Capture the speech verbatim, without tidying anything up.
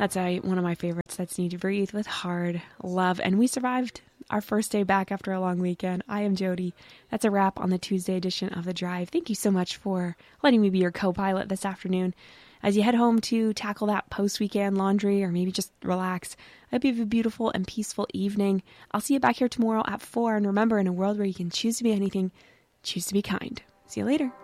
That's a, one of my favorites. That's Need to Breathe with Hard Love. And we survived our first day back after a long weekend. I am Jody. That's a wrap on the Tuesday edition of The Drive. Thank you so much for letting me be your co-pilot this afternoon. As you head home to tackle that post-weekend laundry or maybe just relax, I hope you have a beautiful and peaceful evening. I'll see you back here tomorrow at four. And remember, in a world where you can choose to be anything, choose to be kind. See you later.